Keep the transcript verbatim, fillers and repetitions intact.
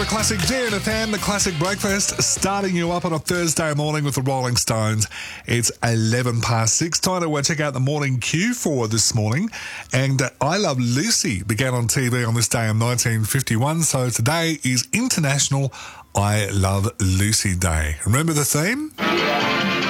classic D N F M, the classic breakfast, starting you up on a Thursday morning with the Rolling Stones. It's eleven past six. Time to uh, check out the morning queue for this morning. And uh, I Love Lucy began on T V on this day in nineteen fifty-one. So today is International I Love Lucy Day. Remember the theme?